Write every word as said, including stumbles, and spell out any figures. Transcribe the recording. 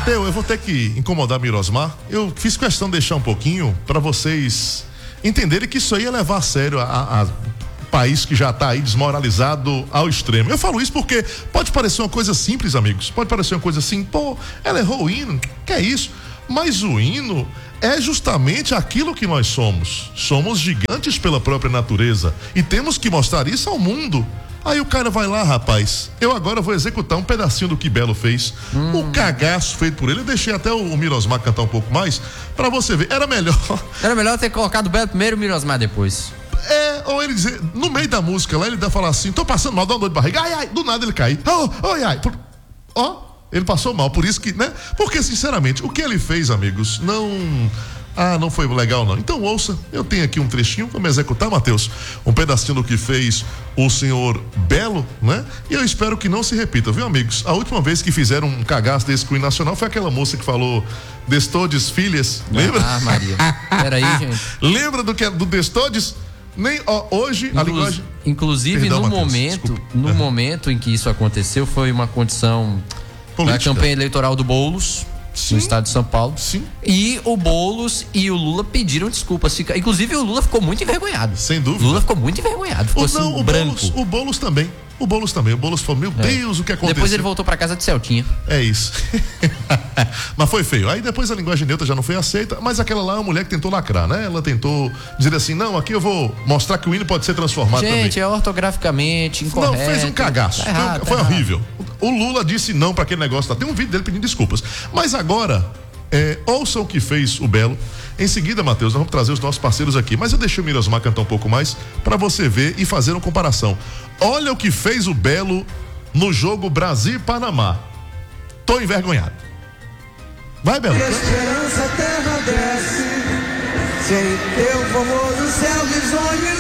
Teu, eu vou ter que incomodar Mirosmar. Eu fiz questão de deixar um pouquinho para vocês entenderem que isso aí é levar a sério a, a, a país que já está aí desmoralizado ao extremo. Eu falo isso porque pode parecer uma coisa simples, amigos. Pode parecer uma coisa assim, pô, ela errou o hino, que é isso? Mas o hino é justamente aquilo que nós somos. Somos gigantes pela própria natureza e temos que mostrar isso ao mundo. Aí o cara vai lá, rapaz, eu agora vou executar um pedacinho do que Belo fez. Hum. O cagaço feito por ele. Eu deixei até o, o Mirosmar cantar um pouco mais, pra você ver. Era melhor. Era melhor ter colocado o Belo primeiro e o Mirosmar depois. É, ou ele dizer, no meio da música lá, ele dá falar assim, tô passando mal, dá uma dor de barriga, ai, ai, do nada ele cai. Oh, ai, ai. Ó, oh, ele passou mal, por isso que, né? Porque, sinceramente, o que ele fez, amigos, não... Ah, não foi legal não. Então ouça, eu tenho aqui um trechinho, vamos executar, Matheus, um pedacinho do que fez o senhor Belo, né? E eu espero que não se repita, viu, amigos? A última vez que fizeram um cagaço desse com o hino nacional foi aquela moça que falou Destodes Filhas, lembra? Ah, Maria, peraí, gente. Lembra do que do Destodes? Nem, ó, hoje Inclu- a linguagem... Inclusive, Perdão, no Matheus, momento, desculpa. no Uhum. momento em que isso aconteceu, foi uma condição Política. da campanha eleitoral do Boulos, Sim. no estado de São Paulo. Sim. E o Boulos e o Lula pediram desculpas. Fica- Inclusive, o Lula ficou muito envergonhado. Sem dúvida. O Lula ficou muito envergonhado. Ficou O, assim, não, o branco. Boulos, o Boulos também. O Boulos também. O Boulos falou, meu É. Deus, o que aconteceu? Depois ele voltou pra casa de Celtinha. É isso. Mas foi feio. Aí depois a linguagem neutra já não foi aceita, mas aquela lá é uma mulher que tentou lacrar, né? Ela tentou dizer assim, não, aqui eu vou mostrar que o hino pode ser transformado Gente, também. é ortograficamente incorreto. Não, fez um cagaço. Tá errado, foi tá foi errado. horrível. O Lula disse não pra aquele negócio lá. Tem um vídeo dele pedindo desculpas. Mas agora, é, ouça o que fez o Belo. Em seguida, Matheus, nós vamos trazer os nossos parceiros aqui. Mas eu deixei o Mirosmar cantar um pouco mais pra você ver e fazer uma comparação. Olha o que fez o Belo no jogo Brasil e Panamá. Tô envergonhado. Vai, Belo. E a esperança a terra desce, sem teu favor do céu risonho.